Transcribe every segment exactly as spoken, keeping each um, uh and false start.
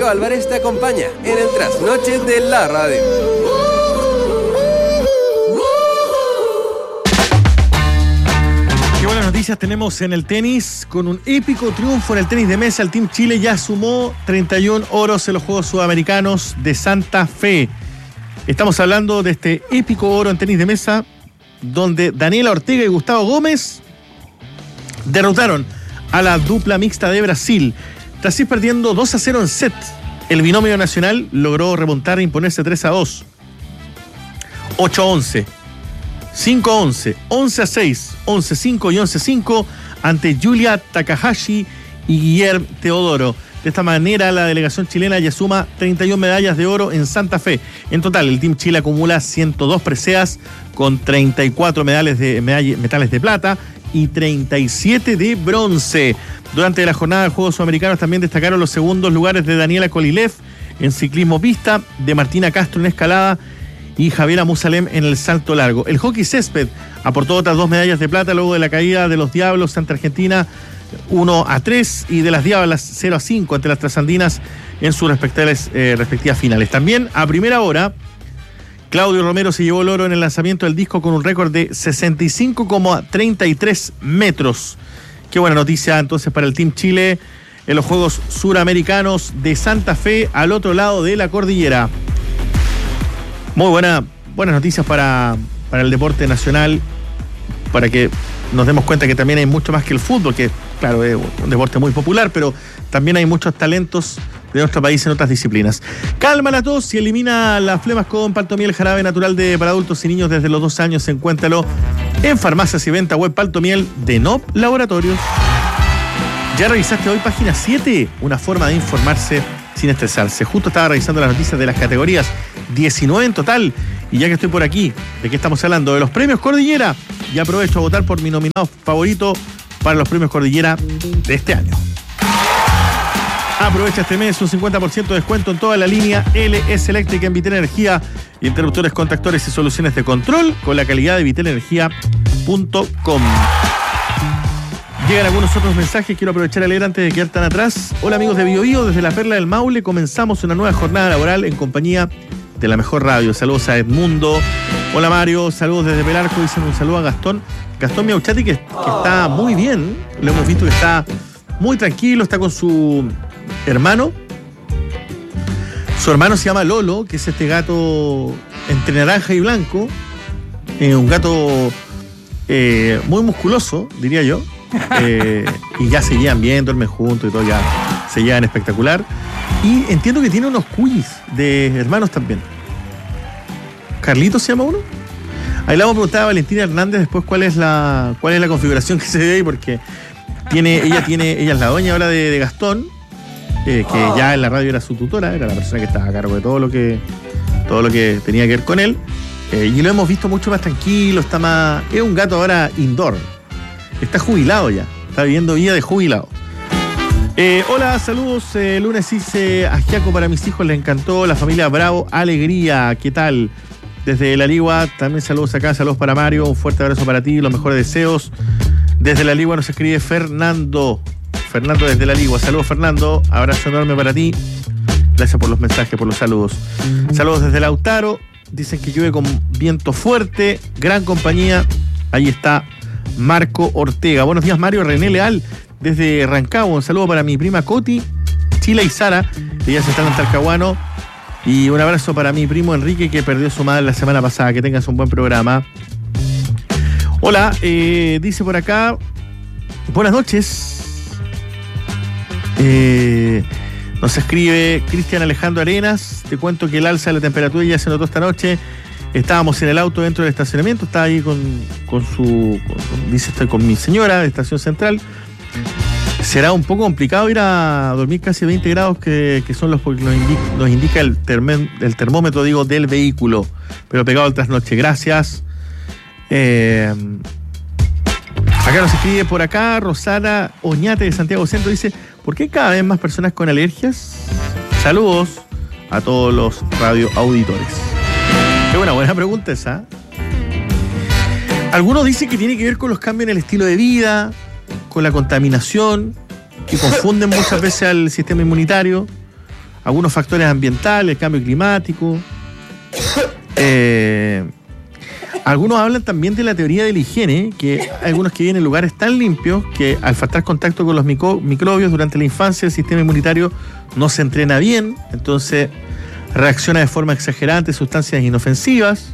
Pedro Álvarez te acompaña en el trasnoche de la radio. Qué buenas noticias tenemos en el tenis. Con un épico triunfo en el tenis de mesa, el Team Chile ya sumó treinta y uno oros en los Juegos Sudamericanos de Santa Fe. Estamos hablando de este épico oro en tenis de mesa, donde Daniela Ortega y Gustavo Gómez derrotaron a la dupla mixta de Brasil. Tras ir perdiendo dos a cero en set, el binomio nacional logró remontar e imponerse tres a dos, ocho a once, cinco a once, once a seis, once a cinco y once a cinco ante Yulia Takahashi y Guillermo Teodoro. De esta manera, la delegación chilena ya suma treinta y una medallas de oro en Santa Fe. En total, el Team Chile acumula ciento dos preseas con treinta y cuatro medales de, medall- metales de plata y treinta y siete de bronce. Durante la jornada de Juegos Sudamericanos también destacaron los segundos lugares de Daniela Kolilev en ciclismo pista, de Martina Castro en escalada y Javiera Musalem en el salto largo. El hockey césped aportó otras dos medallas de plata luego de la caída de los Diablos ante Argentina uno a tres y de las Diablas cero a cinco ante las trasandinas en sus respectivas, eh, respectivas finales. También a primera hora, Claudio Romero se llevó el oro en el lanzamiento del disco con un récord de sesenta y cinco coma treinta y tres metros. Qué buena noticia entonces para el Team Chile en los Juegos Suramericanos de Santa Fe, al otro lado de la cordillera. Muy buena, buenas noticias para, para el deporte nacional, para que nos demos cuenta que también hay mucho más que el fútbol, que claro, es un deporte muy popular, pero también hay muchos talentos de nuestro país en otras disciplinas. Calma la tos y elimina las flemas con Paltomiel, jarabe natural de para adultos y niños desde los dos años. Encuéntralo en farmacias y venta web Paltomiel de N O P Laboratorios. ¿Ya revisaste hoy página siete? Una forma de informarse sin estresarse. Justo estaba revisando las noticias de las categorías, diecinueve en total. Y ya que estoy por aquí, ¿de qué estamos hablando? De los premios Cordillera. Y aprovecho a votar por mi nominado favorito para los premios Cordillera de este año. Aprovecha este mes un cincuenta por ciento de descuento en toda la línea L S Eléctrica en Vitel Energía. Interruptores, contactores y soluciones de control con la calidad de vitel energía punto com. Llegan algunos otros mensajes, quiero aprovechar a leer antes de quedar tan atrás. Hola amigos de Bio Bio, desde la Perla del Maule comenzamos una nueva jornada laboral en compañía de la mejor radio. Saludos a Edmundo. Hola Mario, saludos desde Pelarco. Dicen un saludo a Gastón. Gastón Miauchati, que, que está muy bien. Lo hemos visto que está muy tranquilo, está con su hermano. Su hermano se llama Lolo, que es este gato entre naranja y blanco. Eh, un gato eh, muy musculoso, diría yo. Eh, y ya se llevan bien, duermen juntos y todo, ya se llevan espectacular. Y entiendo que tiene unos cuyis de hermanos también. ¿Carlitos se llama uno? Ahí le vamos a preguntar a Valentina Hernández después cuál es la cuál es la configuración que se ve ahí, porque tiene, ella tiene, ella es la dueña ahora de, de Gastón, eh, que oh. ya en la radio era su tutora, era la persona que estaba a cargo de todo lo que todo lo que tenía que ver con él. Eh, y lo hemos visto mucho más tranquilo, está más. Es un gato ahora indoor. Está jubilado ya, está viviendo vida de jubilado. Eh, hola, saludos. Eh, lunes hice ajiaco para mis hijos, les encantó. La familia Bravo, alegría. ¿Qué tal? Desde La Ligua, también saludos acá, saludos para Mario. Un fuerte abrazo para ti, los mejores deseos. Desde La Ligua nos escribe Fernando. Fernando desde La Ligua. Saludos, Fernando. Abrazo enorme para ti. Gracias por los mensajes, por los saludos. Saludos desde Lautaro. Dicen que llueve con viento fuerte. Gran compañía. Ahí está Marco Ortega. Buenos días, Mario. René Leal desde Rancagua. Un saludo para mi prima Coti, Chila y Sara. Ellas están en Talcahuano. Y un abrazo para mi primo Enrique, que perdió su madre la semana pasada. Que tengas un buen programa. Hola, eh, dice por acá. Buenas noches. Eh, nos escribe Cristian Alejandro Arenas. Te cuento que el alza de la temperatura ya se notó esta noche. Estábamos en el auto dentro del estacionamiento. Estaba ahí con, con su... Con, dice, estoy con mi señora de Estación Central. Será un poco complicado ir a dormir casi veinte grados, que, que son los que nos indica, nos indica el, termen, el termómetro, digo, del vehículo. Pero pegado al trasnoche. Gracias. Eh, acá nos escribe por acá Rosana Oñate de Santiago Centro. Dice, ¿por qué cada vez más personas con alergias? Saludos a todos los radioauditores. Qué buena, buena pregunta esa. Algunos dicen que tiene que ver con los cambios en el estilo de vida, con la contaminación, que confunden muchas veces al sistema inmunitario. algunos factores ambientales, el cambio climático. Eh, algunos hablan también de la teoría de la higiene, que hay algunos que viven en lugares tan limpios que al faltar contacto con los micro, microbios durante la infancia, el sistema inmunitario no se entrena bien, entonces reacciona de forma exagerada ante sustancias inofensivas,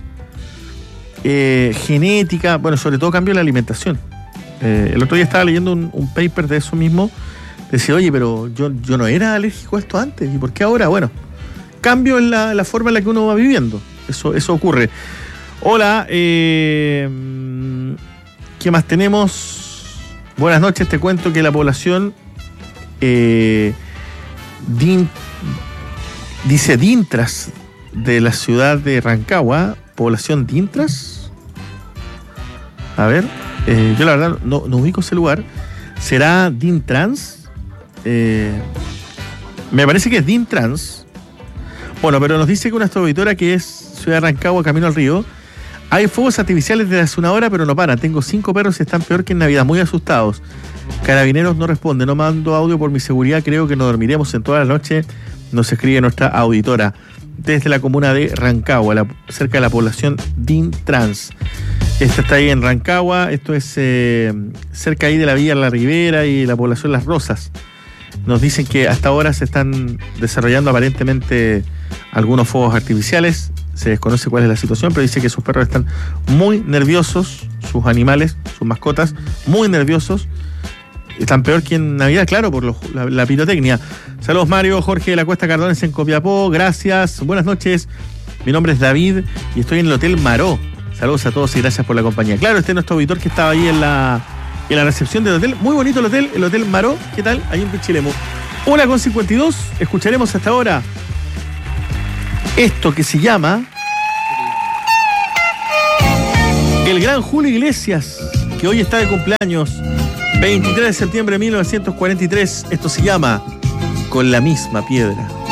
eh, genética, bueno, sobre todo cambio en la alimentación. Eh, el otro día estaba leyendo un, un paper de eso mismo, decía, oye, pero yo, yo no era alérgico a esto antes, ¿y por qué ahora? Bueno, cambio en la, la forma en la que uno va viviendo, eso, eso ocurre. Hola, eh, ¿qué más tenemos? Buenas noches, te cuento que la población eh, din, dice Dintras de la ciudad de Rancagua, población Dintras. A ver, eh, yo la verdad no, no ubico ese lugar. ¿Será Dintrans? Eh, me parece que es Dintrans. Bueno, pero nos dice que una auditora que es ciudad de Rancagua, camino al río. Hay fuegos artificiales desde hace una hora, pero no paran. Tengo cinco perros y están peor que en Navidad, muy asustados. Carabineros no responde, no mando audio por mi seguridad, creo que no dormiremos en toda la noche, nos escribe nuestra auditora desde la comuna de Rancagua, la, cerca de la población Dintrans. Esta está ahí en Rancagua, esto es eh, cerca ahí de la Villa La Ribera y la población Las Rosas. Nos dicen que hasta ahora se están desarrollando aparentemente algunos fuegos artificiales. Se desconoce cuál es la situación, pero dice que sus perros están muy nerviosos, sus animales, sus mascotas, muy nerviosos. Están peor que en Navidad, claro, por lo, la, la pirotecnia. Saludos, Mario, Jorge de la Cuesta Cardones en Copiapó, gracias. Buenas noches, mi nombre es David y estoy en el Hotel Maró. Saludos a todos y gracias por la compañía. Claro, este es nuestro auditor que estaba ahí en la, en la recepción del hotel. Muy bonito el hotel, el Hotel Maró. ¿Qué tal? Ahí en Pichilemu. una con cincuenta y dos, escucharemos hasta ahora esto que se llama el gran Julio Iglesias, que hoy está de cumpleaños, veintitrés de septiembre de mil novecientos cuarenta y tres. Esto se llama Con la misma piedra.